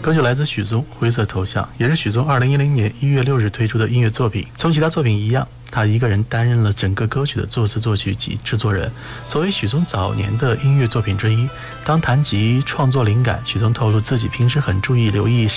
歌曲来自许嵩，灰色头像，也是许嵩2010年1月6日推出的音乐作品。从其他作品一样，他一个人担任了整个歌曲的作词作曲及制作人。作为许嵩早年的音乐作品之一，当谈及创作灵感，许嵩透露自己平时很注意留意